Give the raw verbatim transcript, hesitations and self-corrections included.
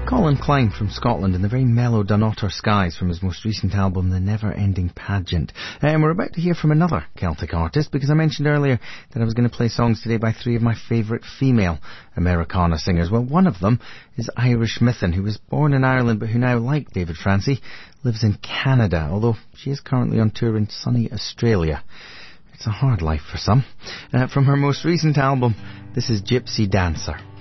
Colin Klein from Scotland and the very mellow Dunnottar Skies from his most recent album, The Never-Ending Pageant. And we're about to hear from another Celtic artist, because I mentioned earlier that I was going to play songs today by three of my favourite female Americana singers. Well, one of them is Irish Mithin, who was born in Ireland but who now, like David Francie, lives in Canada, although she is currently on tour in sunny Australia. It's a hard life for some. Uh, from her most recent album, this is Gypsy Dancer.